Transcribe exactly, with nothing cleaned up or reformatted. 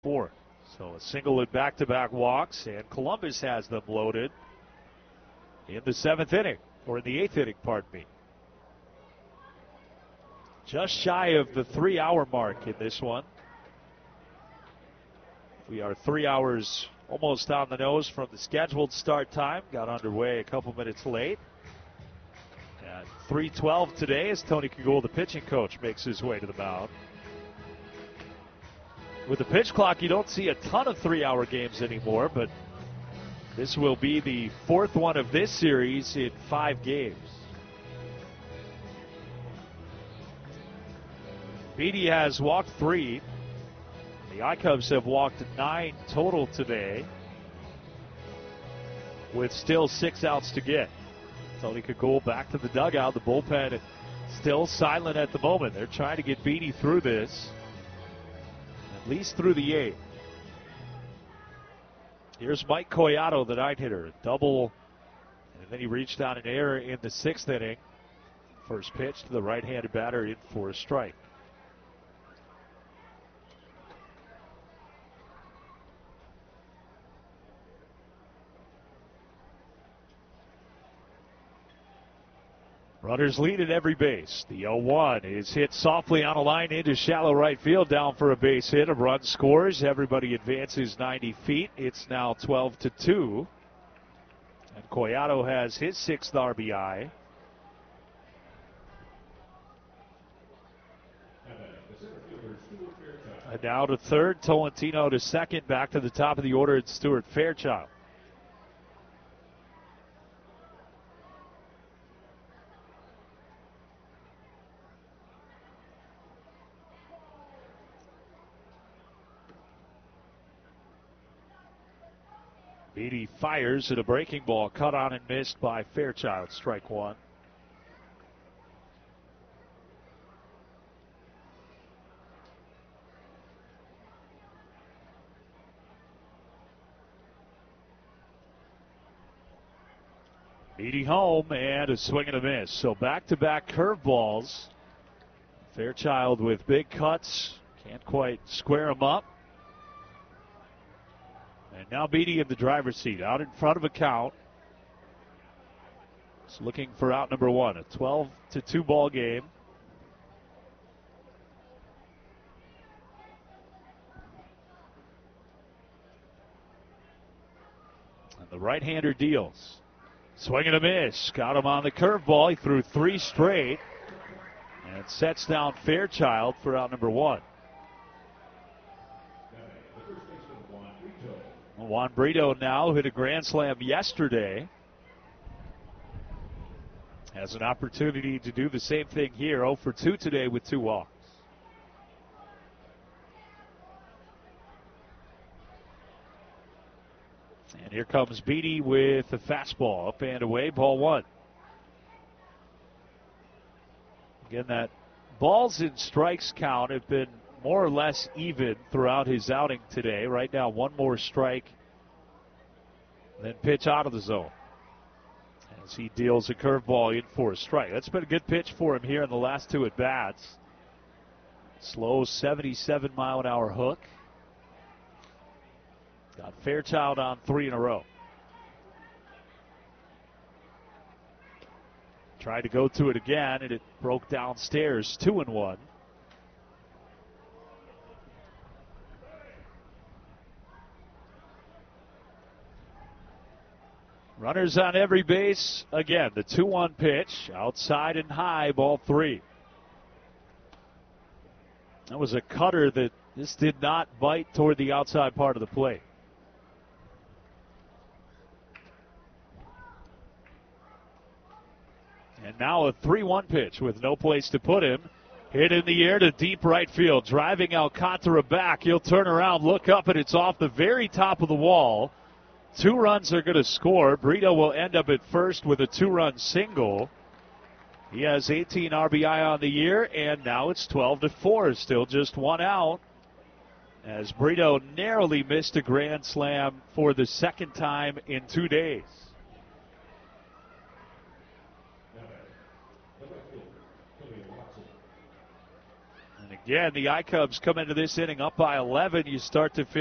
four. So a single and back-to-back walks, and Columbus has them loaded in the seventh inning, or in the eighth inning, pardon me. Just shy of the three-hour mark in this one. We are three hours almost on the nose from the scheduled start time. Got underway a couple minutes late. At three twelve today as Tony Kagul, the pitching coach, makes his way to the mound. With the pitch clock, you don't see a ton of three-hour games anymore, but this will be the fourth one of this series in five games. Beatty has walked three. The iCubs have walked nine total today, with still six outs to get. Tony Kagul back to the dugout. The bullpen still silent at the moment. They're trying to get Beatty through this, at least through the eighth. Here's Mike Collado, the ninth hitter. A double, and then he reached out an error in the sixth inning. First pitch to the right-handed batter, in for a strike. Runners lead at every base. The oh one is hit softly on a line into shallow right field, down for a base hit. A run scores. Everybody advances ninety feet. It's now twelve to two. And Collado has his sixth R B I. And now to third, Tolentino to second. Back to the top of the order, it's Stuart Fairchild. Beatty fires at a breaking ball, cut on and missed by Fairchild. Strike one. Beatty home and a swing and a miss. So back-to-back curveballs. Fairchild with big cuts. Can't quite square them up. And now Beatty in the driver's seat, out in front of a count. He's looking for out number one, a twelve to two ball game. And the right-hander deals. Swing and a miss. Got him on the curveball. He threw three straight. And sets down Fairchild for out number one. Juan Brito now hit a grand slam yesterday. Has an opportunity to do the same thing here. oh for two today with two walks. And here comes Beatty with a fastball. Up and away, ball one. Again, that balls and strikes count have been more or less even throughout his outing today. Right now, one more strike, then pitch out of the zone as he deals a curveball in for a strike. That's been a good pitch for him here in the last two at-bats. Slow seventy-seven mile an hour hook. Got Fairchild on three in a row. Tried to go to it again, and it broke downstairs, two and one. Runners on every base. Again, the two one pitch. Outside and high, ball three. That was a cutter that this did not bite toward the outside part of the plate. And now a three one pitch with no place to put him. Hit in the air to deep right field. Driving Alcantara back. He'll turn around, look up, and it's off the very top of the wall. Two runs are going to score. Brito will end up at first with a two-run single. He has eighteen R B I on the year, and now it's twelve to four. Still just one out, as Brito narrowly missed a grand slam for the second time in two days. Yeah, and the I-Cubs come into this inning up by eleven. You start to feel